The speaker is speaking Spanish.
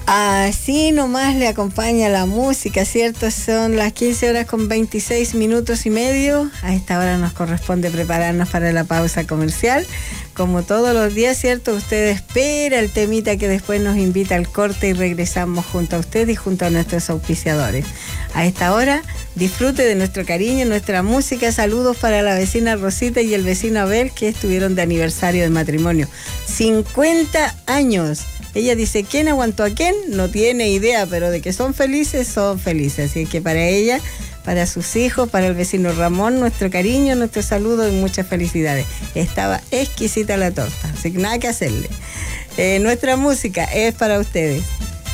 Así nomás le acompaña la música, ¿cierto? Son las 15 horas con 26 minutos y medio. A esta hora nos corresponde prepararnos para la pausa comercial. Como todos los días, ¿cierto? Usted espera el temita que después nos invita al corte y regresamos junto a usted y junto a nuestros auspiciadores. A esta hora, disfrute de nuestro cariño, nuestra música. Saludos para la vecina Rosita y el vecino Abel, que estuvieron de aniversario de matrimonio. 50 años. Ella dice, ¿quién aguantó a quién? No tiene idea, pero de que son felices, son felices. Así que para ella, para sus hijos, para el vecino Ramón, nuestro cariño, nuestro saludo y muchas felicidades. Estaba exquisita la torta, así que nada que hacerle. Nuestra música es para ustedes.